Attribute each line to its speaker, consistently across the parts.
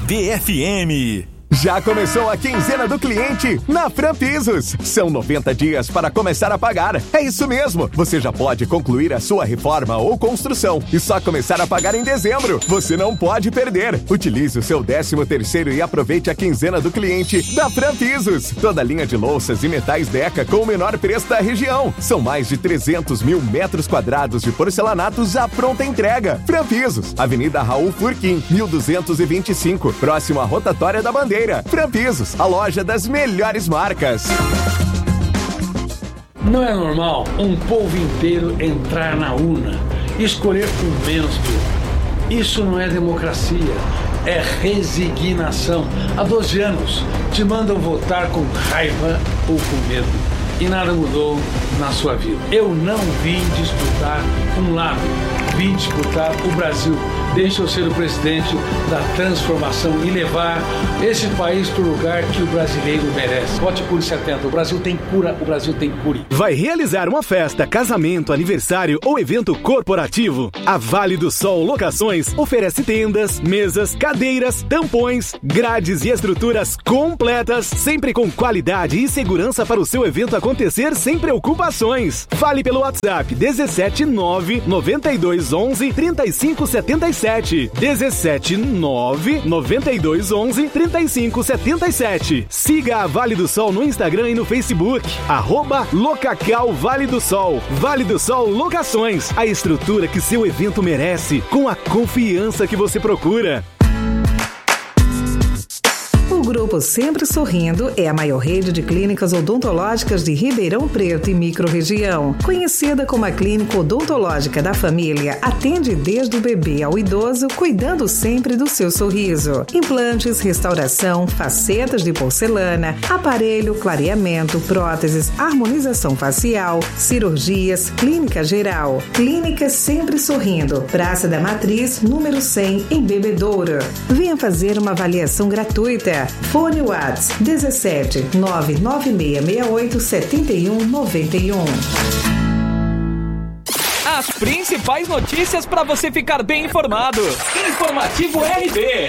Speaker 1: Hits FM.
Speaker 2: Já começou a quinzena do cliente na Franpisos. São 90 dias para começar a pagar. É isso mesmo. Você já pode concluir a sua reforma ou construção e só começar a pagar em dezembro. Você não pode perder. Utilize o seu 13º e aproveite a quinzena do cliente da Franpisos. Toda linha de louças e metais Deca com o menor preço da região. São mais de 300 mil metros quadrados de porcelanatos à pronta entrega. Franpisos, Avenida Raul Furquim, 1225, próximo à rotatória da Bandeira. Franpisos, a loja das melhores marcas.
Speaker 3: Não é normal um povo inteiro entrar na urna e escolher com menos pior. Isso não é democracia, é resignação. Há 12 anos te mandam votar com raiva ou com medo e nada mudou na sua vida. Eu não vim disputar um lado, vim disputar o Brasil. Deixa eu ser o presidente da transformação e levar esse país para o lugar que o brasileiro merece. Vote Cure 70. O Brasil tem cura, o Brasil tem cure.
Speaker 4: Vai realizar uma festa, casamento, aniversário ou evento corporativo? A Vale do Sol Locações oferece tendas, mesas, cadeiras, tampões, grades e estruturas completas, sempre com qualidade e segurança para o seu evento acontecer sem preocupações. Fale pelo WhatsApp 179 9211 3577. 179 9211 3577. Siga a Vale do Sol no Instagram e no Facebook. @Locacal Vale do Sol. Vale do Sol Locações. A estrutura que seu evento merece, com a confiança que você procura.
Speaker 5: O Grupo Sempre Sorrindo é a maior rede de clínicas odontológicas de Ribeirão Preto e microrregião. Conhecida como a Clínica Odontológica da Família, atende desde o bebê ao idoso, cuidando sempre do seu sorriso. Implantes, restauração, facetas de porcelana, aparelho, clareamento, próteses, harmonização facial, cirurgias, clínica geral. Clínica Sempre Sorrindo, Praça da Matriz, número 100, em Bebedouro. Venha fazer uma avaliação gratuita. Fone WhatsApp 17 99668 7191.
Speaker 6: As principais notícias para você ficar bem informado. Informativo RB.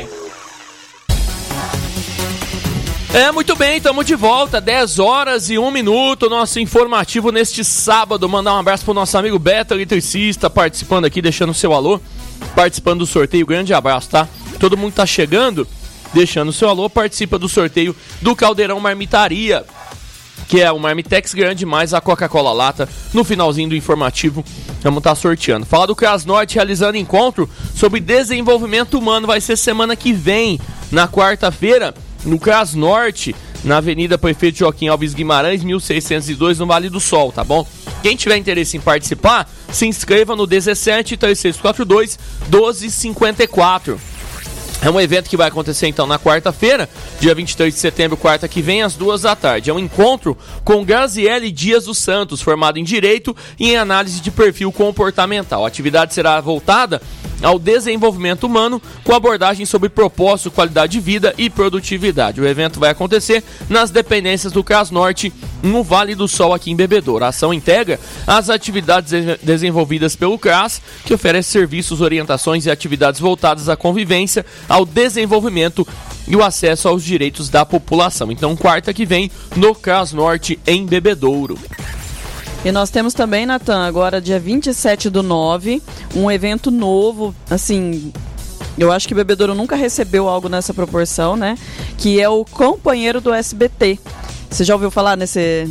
Speaker 7: Muito bem, estamos de volta, 10 horas e 1 minuto, nosso informativo neste sábado. Mandar um abraço pro nosso amigo Beto, eletricista, participando aqui, deixando o seu alô, participando do sorteio. Grande abraço, tá? Todo mundo tá chegando, deixando o seu alô, participa do sorteio do Caldeirão Marmitaria, que é o Marmitex grande mais a Coca-Cola lata. No finalzinho do informativo, vamos estar sorteando. Falar do CRAS Norte realizando encontro sobre desenvolvimento humano. Vai ser semana que vem, na quarta-feira, no CRAS Norte, na Avenida Prefeito Joaquim Alves Guimarães, 1602, no Vale do Sol, tá bom? Quem tiver interesse em participar, se inscreva no 17 3642 1254. É um evento que vai acontecer então na quarta-feira, dia 23 de setembro, quarta que vem, às 14h. É um encontro com Graziele Dias dos Santos, formado em Direito e em Análise de Perfil Comportamental. A atividade será voltada ao desenvolvimento humano, com abordagem sobre propósito, qualidade de vida e produtividade. O evento vai acontecer nas dependências do CRAS Norte, no Vale do Sol, aqui em Bebedouro. A ação integra as atividades desenvolvidas pelo CRAS, que oferece serviços, orientações e atividades voltadas à convivência, ao desenvolvimento e o acesso aos direitos da população. Então, quarta que vem, no CRAS Norte, em Bebedouro.
Speaker 8: E nós temos também, Natan, agora dia 27/9, um evento novo, assim, eu acho que Bebedouro nunca recebeu algo nessa proporção, né? Que é o Companheiro do SBT. Você já ouviu falar nesse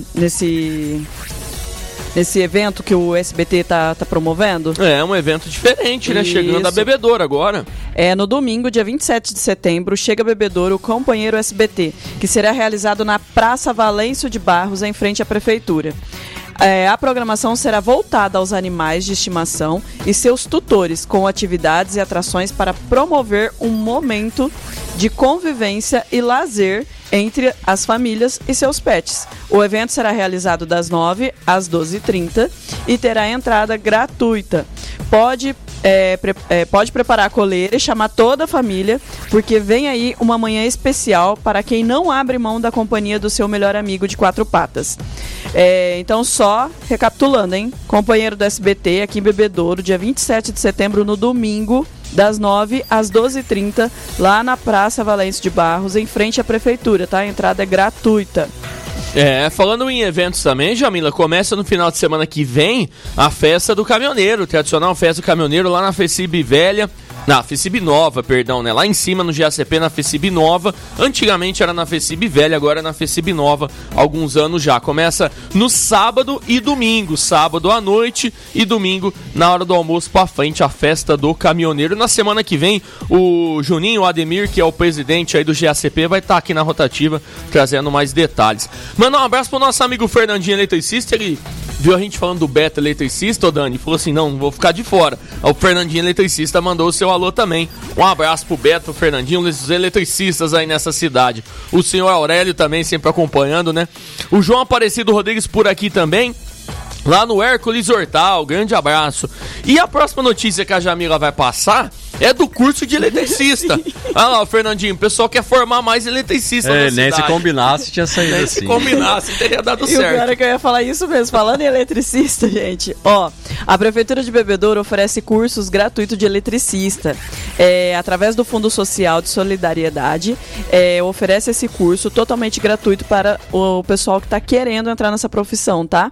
Speaker 8: evento que o SBT tá promovendo?
Speaker 7: É um evento diferente, né? Chegando a Bebedouro agora.
Speaker 8: No domingo, dia 27 de setembro, chega a Bebedouro o Companheiro SBT, que será realizado na Praça Valêncio de Barros, em frente à Prefeitura. A programação será voltada aos animais de estimação e seus tutores, com atividades e atrações para promover um momento de convivência e lazer entre as famílias e seus pets. O evento será realizado das 9 às 12h30 e terá entrada gratuita. Pode preparar a coleira e chamar toda a família, porque vem aí uma manhã especial para quem não abre mão da companhia do seu melhor amigo de 4 patas. Então, só recapitulando, hein? Companheiro do SBT aqui em Bebedouro, dia 27 de setembro, no domingo, das 9 às 12h30, lá na Praça Valêncio de Barros, em frente à Prefeitura, tá? A entrada é gratuita.
Speaker 7: Falando em eventos também, Jamila, começa no final de semana que vem a Festa do Caminhoneiro, tradicional Festa do Caminhoneiro lá na FECIB Velha. Na FECIB Nova, perdão, né? Lá em cima no GACP, na FECIB Nova. Antigamente era na FECIB Velha, agora é na FECIB Nova, alguns anos já. Começa no sábado e domingo. Sábado à noite e domingo na hora do almoço pra frente, a Festa do Caminhoneiro. Na semana que vem, o Juninho Ademir, que é o presidente aí do GACP, vai estar aqui na rotativa trazendo mais detalhes. Manda um abraço pro nosso amigo Fernandinho Eletricista. Ele viu a gente falando do Beto Eletricista, ô Dani, falou assim, não vou ficar de fora. O Fernandinho Eletricista mandou o seu alô também. Um abraço pro Beto, pro Fernandinho, os eletricistas aí nessa cidade. O senhor Aurélio também sempre acompanhando, né? O João Aparecido Rodrigues por aqui também. Lá no Hércules Hortal, grande abraço. E a próxima notícia que a Jamila vai passar é do curso de eletricista. Olha lá, o Fernandinho, o pessoal quer formar mais eletricista na cidade.
Speaker 1: Nem se combinasse tinha saído
Speaker 7: nem
Speaker 1: assim.
Speaker 7: Se combinasse, teria dado
Speaker 8: certo. E o cara
Speaker 7: certo.
Speaker 8: que eu ia falar isso mesmo, falando em eletricista, gente. A Prefeitura de Bebedouro oferece cursos gratuitos de eletricista. Através do Fundo Social de Solidariedade, oferece esse curso totalmente gratuito para o pessoal que está querendo entrar nessa profissão, tá?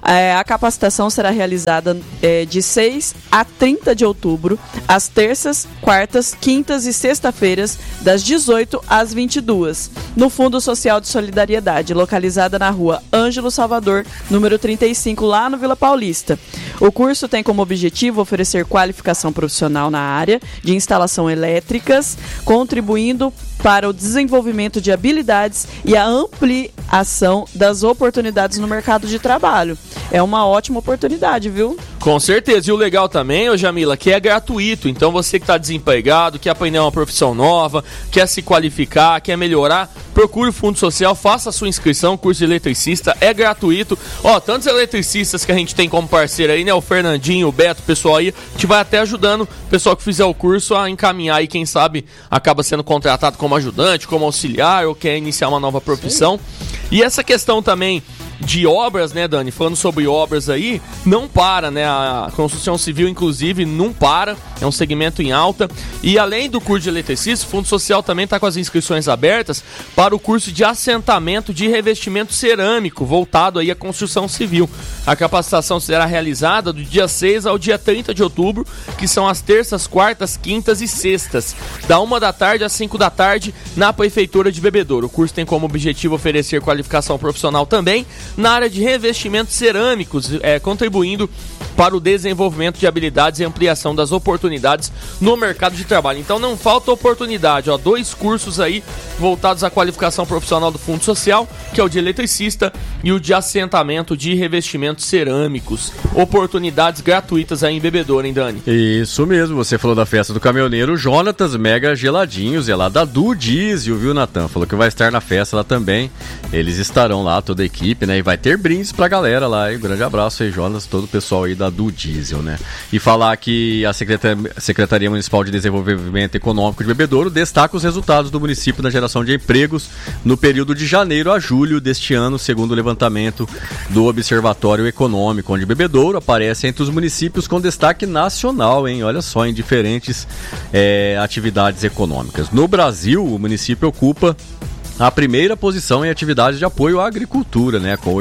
Speaker 8: A capacitação será realizada de 6 a 30 de outubro, às terças, quartas, quintas e sexta-feiras, das 18 às 22, no Fundo Social de Solidariedade, localizada na rua Ângelo Salvador, número 35, lá no Vila Paulista. O curso tem como objetivo oferecer qualificação profissional na área de instalação elétricas, contribuindo para o desenvolvimento de habilidades e a ampliação das oportunidades no mercado de trabalho. É uma ótima oportunidade, viu?
Speaker 7: Com certeza. E o legal também, ô Jamila, que é gratuito. Então você que está desempregado, quer aprender uma profissão nova, quer se qualificar, quer melhorar, procure o Fundo Social, faça a sua inscrição, curso de eletricista, é gratuito. Tantos eletricistas que a gente tem como parceiro aí, né? O Fernandinho, o Beto, o pessoal aí, a gente vai até ajudando o pessoal que fizer o curso a encaminhar aí, quem sabe acaba sendo contratado como ajudante, como auxiliar ou quer iniciar uma nova profissão. E essa questão também de obras, né, Dani? Falando sobre obras aí, não para, né? A construção civil, inclusive, não para. É um segmento em alta. E além do curso de eletricista, o Fundo Social também está com as inscrições abertas para o curso de assentamento de revestimento cerâmico, voltado aí à construção civil. A capacitação será realizada do dia 6 ao dia 30 de outubro, que são as terças, quartas, quintas e sextas, da 1 da tarde às 5 da tarde, na Prefeitura de Bebedouro. O curso tem como objetivo oferecer qualificação profissional também na área de revestimentos cerâmicos, contribuindo para o desenvolvimento de habilidades e ampliação das oportunidades no mercado de trabalho. Então não falta oportunidade, 2 cursos aí voltados à qualificação profissional do Fundo Social, que é o de eletricista e o de assentamento de revestimentos cerâmicos. Oportunidades gratuitas aí em Bebedouro, hein, Dani?
Speaker 1: Isso mesmo, você falou da Festa do Caminhoneiro, Jonatas Mega Geladinhos, é lá da Du Diesel, viu, Natan? Falou que vai estar na festa lá também. Eles estarão lá, toda a equipe, né? E vai ter brindes pra galera lá, hein? Grande abraço aí, Jonas, todo o pessoal aí da Du Diesel, né? E falar que a Secretaria Municipal de Desenvolvimento Econômico de Bebedouro destaca os resultados do município na geração de empregos no período de janeiro a julho deste ano, segundo o levantamento do Observatório Econômico, onde Bebedouro aparece entre os municípios com destaque nacional, hein? Olha só, em diferentes atividades econômicas. No Brasil, o município ocupa a primeira posição em atividades de apoio à agricultura, né, com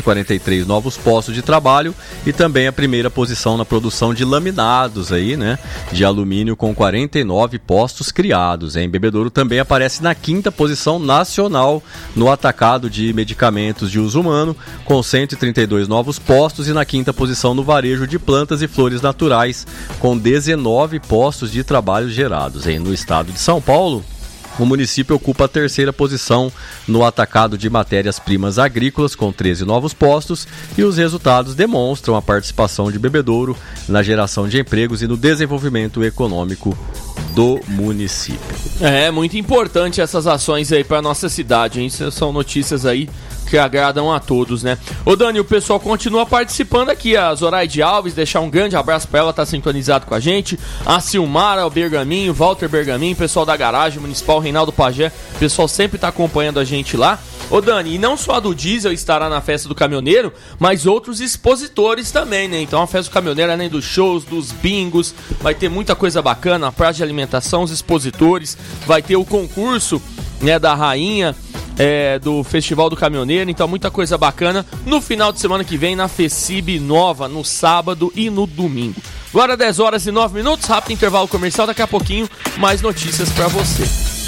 Speaker 1: 843 novos postos de trabalho, e também a primeira posição na produção de laminados aí, né, de alumínio, com 49 postos criados. Em Bebedouro também aparece na 5ª posição nacional no atacado de medicamentos de uso humano, com 132 novos postos, e na 5ª posição no varejo de plantas e flores naturais, com 19 postos de trabalho gerados. No estado de São Paulo, o município ocupa a 3ª posição no atacado de matérias-primas agrícolas, com 13 novos postos, e os resultados demonstram a participação de Bebedouro na geração de empregos e no desenvolvimento econômico do município.
Speaker 7: É muito importante essas ações aí para nossa cidade, hein? São notícias aí que agradam a todos, né? Ô Dani, o pessoal continua participando aqui, a Zoraide Alves, deixar um grande abraço para ela, tá sintonizado com a gente, a Silmara, o Bergaminho, Walter Bergaminho, pessoal da Garagem Municipal, Reinaldo Pajé, o pessoal sempre tá acompanhando a gente lá. Ô Dani, e não só a do Diesel estará na festa do caminhoneiro, mas outros expositores também, né? Então a festa do caminhoneiro, além dos shows, dos bingos, vai ter muita coisa bacana, a praça de alimentação, os expositores, vai ter o concurso, né, da rainha do Festival do Caminhoneiro, então muita coisa bacana no final de semana que vem na FECIB Nova, no sábado e no domingo. Agora 10 horas e 9 minutos, rápido intervalo comercial, daqui a pouquinho mais notícias pra você.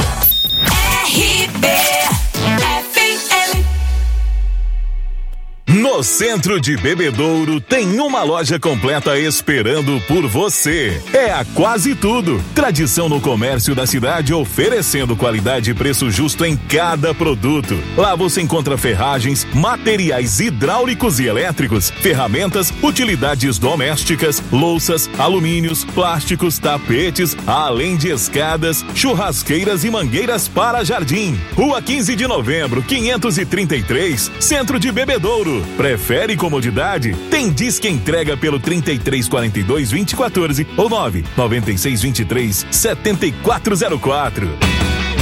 Speaker 9: No centro de Bebedouro tem uma loja completa esperando por você. É a Quase Tudo. Tradição no comércio da cidade, oferecendo qualidade e preço justo em cada produto. Lá você encontra ferragens, materiais hidráulicos e elétricos, ferramentas, utilidades domésticas, louças, alumínios, plásticos, tapetes, além de escadas, churrasqueiras e mangueiras para jardim. Rua 15 de Novembro, 533, Centro de Bebedouro. Prefere comodidade? Tem Disque Entrega pelo 3342-2014 ou 99623-7404.